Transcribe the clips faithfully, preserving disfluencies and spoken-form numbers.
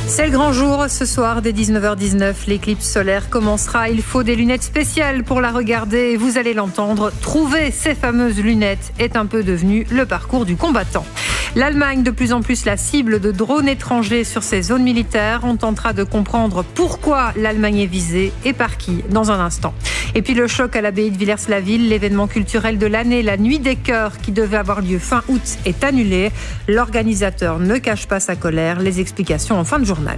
C'est le grand jour ce soir dès dix-neuf heures dix-neuf. L'éclipse solaire commencera. Il faut des lunettes spéciales pour la regarder. Vous allez l'entendre. Trouver ces fameuses lunettes est un peu devenu le parcours du combattant. L'Allemagne, de plus en plus la cible de drones étrangers sur ses zones militaires. On tentera de comprendre pourquoi l'Allemagne est visée et par qui dans un instant. Et puis le choc à l'abbaye de Villers-la-Ville, l'événement culturel de l'année, la Nuit des Chœurs, qui devait avoir lieu fin août, est annulé. L'organisateur ne cache pas sa colère. Les explications en fin de journal.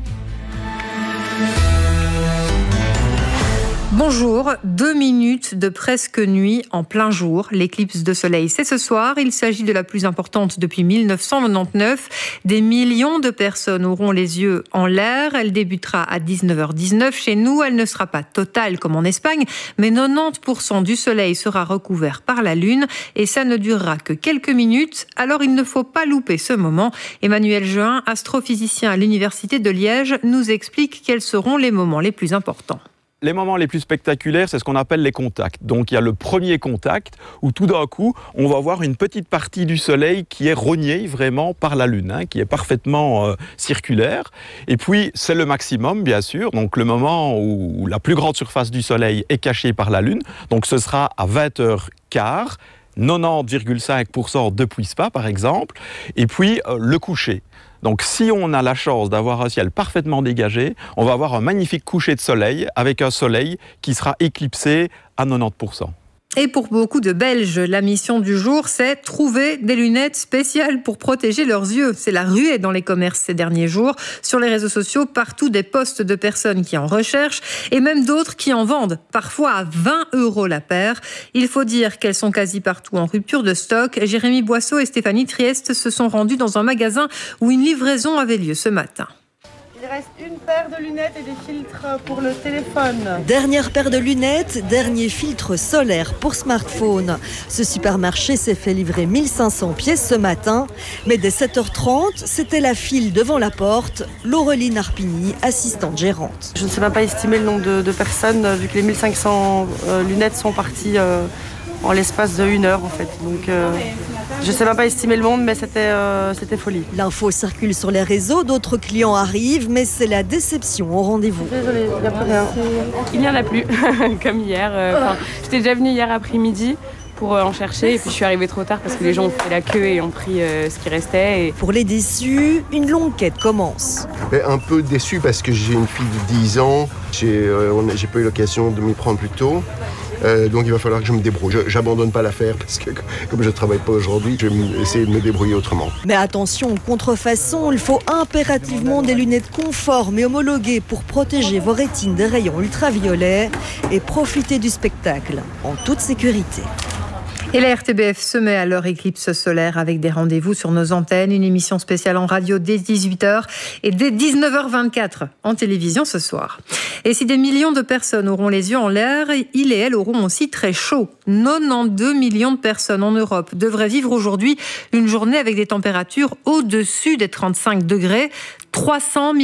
Bonjour, deux minutes de presque nuit en plein jour. L'éclipse de soleil, c'est ce soir. Il s'agit de la plus importante depuis mille neuf cent quatre-vingt-dix-neuf. Des millions de personnes auront les yeux en l'air. Elle débutera à dix-neuf heures dix-neuf. Chez nous, elle ne sera pas totale comme en Espagne, mais quatre-vingt-dix pour cent du soleil sera recouvert par la lune et ça ne durera que quelques minutes. Alors il ne faut pas louper ce moment. Emmanuel Jehan, astrophysicien à l'Université de Liège, nous explique quels seront les moments les plus importants. Les moments les plus spectaculaires, c'est ce qu'on appelle les contacts. Donc il y a le premier contact où tout d'un coup, on va voir une petite partie du Soleil qui est rognée vraiment par la Lune, hein, qui est parfaitement euh, circulaire. Et puis c'est le maximum, bien sûr, donc le moment où la plus grande surface du Soleil est cachée par la Lune. Donc ce sera à vingt heures quinze. quatre-vingt-dix virgule cinq pour cent depuis Spa, par exemple, et puis euh, le coucher. Donc si on a la chance d'avoir un ciel parfaitement dégagé, on va avoir un magnifique coucher de soleil avec un soleil qui sera éclipsé à quatre-vingt-dix pour cent. Et pour beaucoup de Belges, la mission du jour, c'est trouver des lunettes spéciales pour protéger leurs yeux. C'est la ruée dans les commerces ces derniers jours. Sur les réseaux sociaux, partout des posts de personnes qui en recherchent et même d'autres qui en vendent, parfois à vingt euros la paire. Il faut dire qu'elles sont quasi partout en rupture de stock. Jérémy Boisseau et Stéphanie Trieste se sont rendus dans un magasin où une livraison avait lieu ce matin. Il reste une paire de lunettes et des filtres pour le téléphone. Dernière paire de lunettes, dernier filtre solaire pour smartphone. Ce supermarché s'est fait livrer mille cinq cents pièces ce matin. Mais dès sept heures trente, c'était la file devant la porte. Laureline Arpigny, assistante gérante. Je ne sais même pas estimer le nombre de, de personnes, vu que les mille cinq cents euh, lunettes sont parties euh, en l'espace de une heure en fait. Donc euh, je ne sais même pas estimer le monde, mais c'était, euh, c'était folie. L'info circule sur les réseaux, d'autres clients arrivent, mais c'est la déception au rendez-vous. Désolée, il n'y a plus rien. Il n'y en a plus, comme hier. Euh, j'étais déjà venue hier après-midi pour en chercher et puis je suis arrivée trop tard parce que les gens ont fait la queue et ont pris euh, ce qui restait. Et... Pour les déçus, une longue quête commence. Un peu déçu parce que j'ai une fille de dix ans, j'ai, euh, j'ai pas eu l'occasion de m'y prendre plus tôt. Euh, donc il va falloir que je me débrouille. Je n'abandonne pas l'affaire parce que comme je ne travaille pas aujourd'hui, je vais essayer de me débrouiller autrement. Mais attention aux contrefaçons, il faut impérativement des lunettes conformes et homologuées pour protéger vos rétines des rayons ultraviolets et profiter du spectacle en toute sécurité. Et la R T B F se met à leur éclipse solaire avec des rendez-vous sur nos antennes, une émission spéciale en radio dès dix-huit heures et dès dix-neuf heures vingt-quatre en télévision ce soir. Et si des millions de personnes auront les yeux en l'air, ils et elles auront aussi très chaud. quatre-vingt-douze millions de personnes en Europe devraient vivre aujourd'hui une journée avec des températures au-dessus des trente-cinq degrés. trois cents